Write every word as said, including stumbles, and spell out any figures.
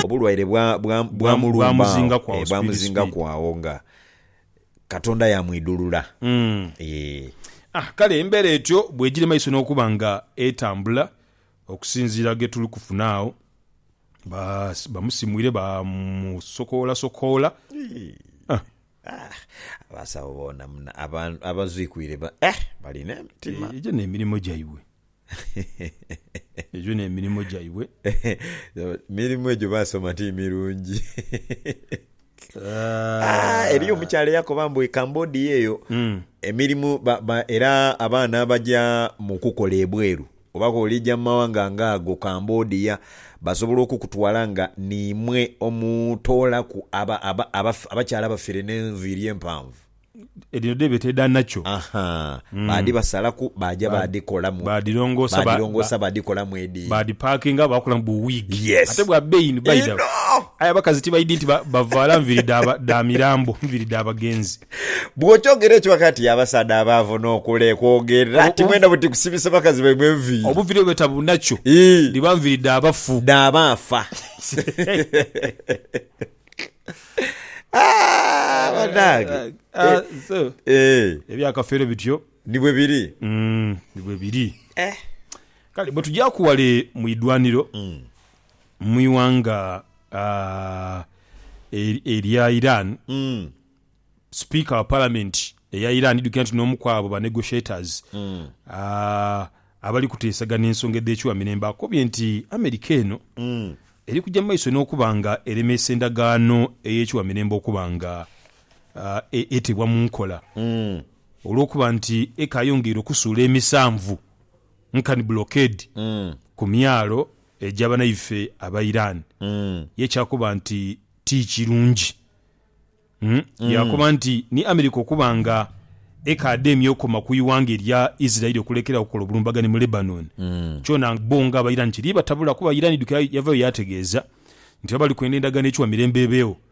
obulwaire bwa bwa mulumba kwa bwa muzinga kwawo nga Katonda ya mwidulula. Mm. Eh. Ah kale embere etyo bwegire maiso n'okubanga etambula okusinzira getuli kufunaawo ba bamusimwire ba musokola sokola. Ah. Ah, basawo bona mna abantu abazwikwire ba eh balina mitima. Ejo n'emirimu gyaiwe. Ejo n'emirimu gyaiwe. Mirimu ejo basoma ti mirungi. Ah, eriyo mukyale yako bambo e Cambodia eyo. Mm. Emirimu ba, ba era abaana abajja mu kukola ebweru. Obako olijja mawanga ngaago Cambodia basobola okukutwala nga nimwe omutola ku aba aba abakyala abafire n'enviri empanvu. Edino debe teda nacho. Aha. Mm. Badi basalaku baja badi kola mu. Badi longosa badi longosa badi kola mu edi. Badi parking aba bakola mu wig. Yes. Ate bwa bein baida. No. Aya bakazi baidi nti bavala mviri daba da mirambo mviri daba genzi. Bwochogere ekyo wakati abasada abavo n'okule kwogera ati mwenda buti kusibisa bakazi bemwe mviri. Obuviri bwetabu nacho. Liba mviri daba fu. Daba afa. Ah, badage. Ah, so. Eh. Ebya kafere bityo. Nibwe biri. Mm, nibwe biri. Eh. Kale bwe tujja kuwale mu idwaniro. Mm. Muiwanga uh, area Iran. Mm. Speaker of Parliament eya Iran dukyanti n'omukwabo ba negotiators. Mm. Uh, abali kuteesaganya ensonga eddekiwa minemba akobye nti America eno. Mm. Eri kujja maiso n'okubanga eremesa endagaano ey'ekiwa mirembe okubanga uh, e, etebwa mu nkola. Mm. Olw'okuba nti ekayongera okusuula emisanvu nkani blockade mm. ku myalo ejaba naife aba Iran. Mm. Yekyakuba nti ti kirungi. Mm? Mm. Yakuba nti ni America okubanga ekademi okoma kuyiwanga erya Israel okulekera okukola obulumbagani mu Lebanon. Mm. Kyona bonga aba Iran kiri batabula kuba Iran duka yavayo yategeeza nti abali kwenda endagaano ekiwa mirembe ebeewo